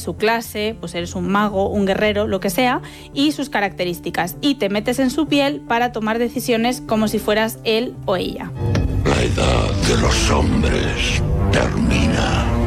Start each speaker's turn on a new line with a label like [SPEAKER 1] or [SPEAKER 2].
[SPEAKER 1] su clase, pues eres un mago, un guerrero, lo que sea, y sus características. Y te metes en su piel para tomar decisiones como si fueras él o ella.
[SPEAKER 2] La edad de los hombres termina.